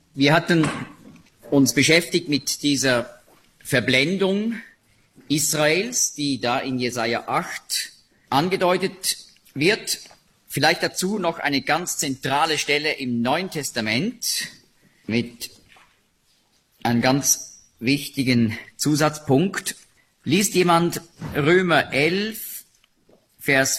Wir hatten uns beschäftigt mit dieser Verblendung Israels, die da in Jesaja 8 angedeutet wird. Vielleicht dazu noch eine ganz zentrale Stelle im Neuen Testament mit einem ganz wichtigen Zusatzpunkt. Liest jemand Römer 11, Vers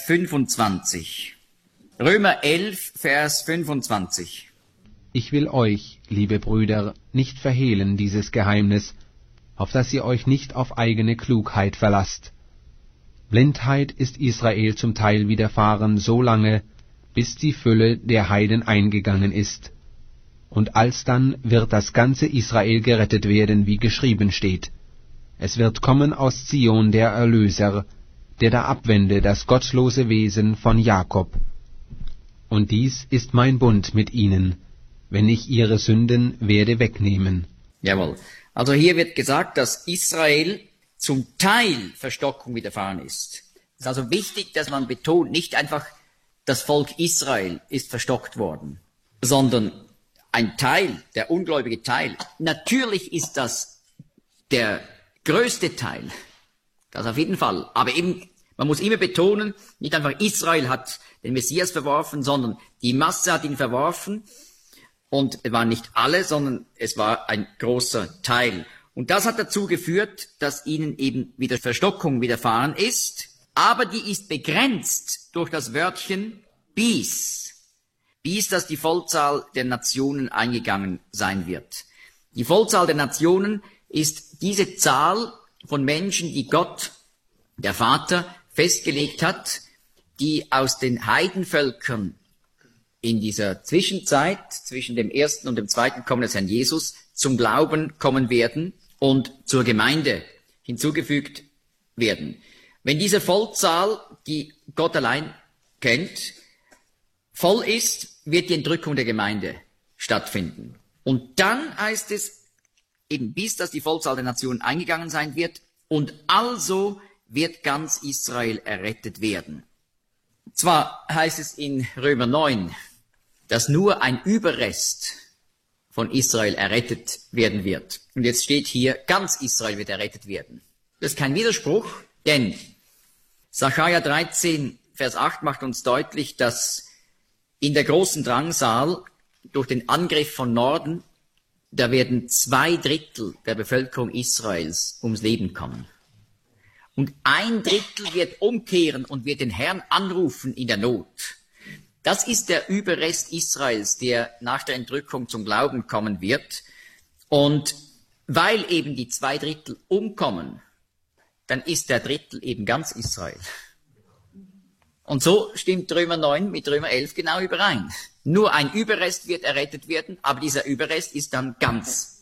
25. Römer 11, Vers 25. Ich will euch, liebe Brüder, nicht verhehlen dieses Geheimnis, auf dass ihr euch nicht auf eigene Klugheit verlasst. Blindheit ist Israel zum Teil widerfahren so lange, bis die Fülle der Heiden eingegangen ist. Und alsdann wird das ganze Israel gerettet werden, wie geschrieben steht. Es wird kommen aus Zion der Erlöser, der da abwende das gottlose Wesen von Jakob. Und dies ist mein Bund mit ihnen, wenn ich ihre Sünden werde wegnehmen. Jawohl. Also hier wird gesagt, dass Israel zum Teil Verstockung widerfahren ist. Es ist also wichtig, dass man betont, nicht einfach das Volk Israel ist verstockt worden, sondern ein Teil, der ungläubige Teil. Natürlich ist das der größte Teil, das auf jeden Fall. Aber eben, man muss immer betonen, nicht einfach Israel hat den Messias verworfen, sondern die Masse hat ihn verworfen. Und es waren nicht alle, sondern es war ein großer Teil. Und das hat dazu geführt, dass ihnen eben wieder Verstockung widerfahren ist. Aber die ist begrenzt durch das Wörtchen bis. Bis, dass die Vollzahl der Nationen eingegangen sein wird. Die Vollzahl der Nationen ist diese Zahl von Menschen, die Gott, der Vater, festgelegt hat, die aus den Heidenvölkern in dieser Zwischenzeit, zwischen dem ersten und dem zweiten Kommen des Herrn Jesus, zum Glauben kommen werden und zur Gemeinde hinzugefügt werden. Wenn diese Vollzahl, die Gott allein kennt, voll ist, wird die Entrückung der Gemeinde stattfinden. Und dann heißt es eben bis, dass die Vollzahl der Nationen eingegangen sein wird, und also wird ganz Israel errettet werden. Zwar heißt es in Römer 9, dass nur ein Überrest von Israel errettet werden wird. Und jetzt steht hier, ganz Israel wird errettet werden. Das ist kein Widerspruch, denn Sacharja 13, Vers 8 macht uns deutlich, dass in der großen Drangsal durch den Angriff von Norden, da werden 2/3 der Bevölkerung Israels ums Leben kommen. Und 1/3 wird umkehren und wird den Herrn anrufen in der Not. Das ist der Überrest Israels, der nach der Entrückung zum Glauben kommen wird. Und weil eben die 2/3 umkommen, dann ist der Drittel eben ganz Israel. Und so stimmt Römer 9 mit Römer 11 genau überein. Nur ein Überrest wird errettet werden, aber dieser Überrest ist dann ganz